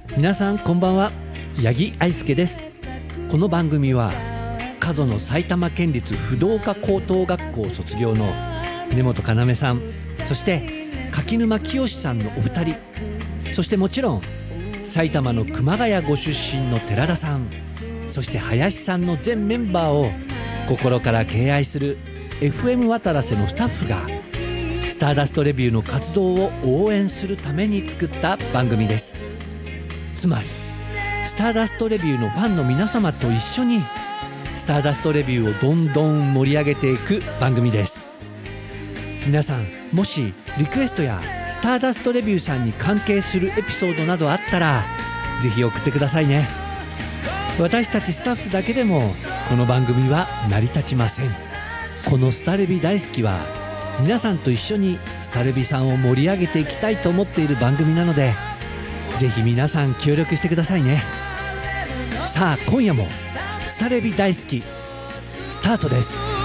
皆さんこんばんは、八木愛介です。この番組は加須の埼玉県立不動科高等学校卒業の根本要さん、そして柿沼清さんのお二人、そしてもちろん埼玉の熊谷ご出身の寺田さん、そして林さんの全メンバーを心から敬愛する FM 渡良瀬のスタッフがスターダストレビューの活動を応援するために作った番組です。つまりスターダストレビューのファンの皆様と一緒にスターダストレビューをどんどん盛り上げていく番組です。皆さんもしリクエストやスターダストレビューさんに関係するエピソードなどあったらぜひ送ってくださいね。私たちスタッフだけでもこの番組は成り立ちません。このスタレビ大好きは皆さんと一緒にスタレビさんを盛り上げていきたいと思っている番組なので、ぜひ皆さん協力してくださいね。さあ今夜もスタレビ大好きスタートです。